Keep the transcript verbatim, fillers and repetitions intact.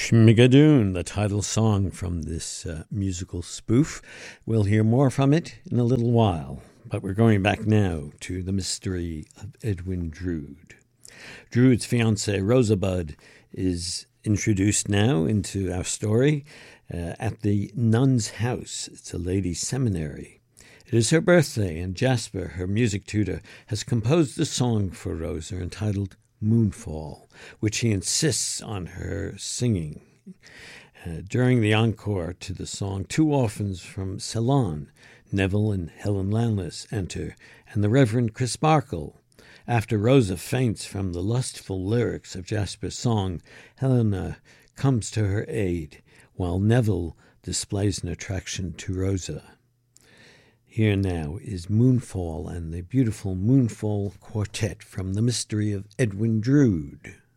Schmigadoon, the title song from this uh, musical spoof. We'll hear more from it in a little while, but we're going back now to the mystery of Edwin Drood. Drood's fiancée, Rosebud, is introduced now into our story uh, at the nun's house. It's a ladies' seminary. It is her birthday, and Jasper, her music tutor, has composed a song for Rosa entitled Moonfall, which he insists on her singing. Uh, during the encore to the song, two orphans from Ceylon, Neville and Helen Landless, enter, and the Reverend Crisparkle. After Rosa faints from the lustful lyrics of Jasper's song, Helena comes to her aid, while Neville displays an attraction to Rosa. Here now is Moonfall and the beautiful Moonfall Quartet from The Mystery of Edwin Drood.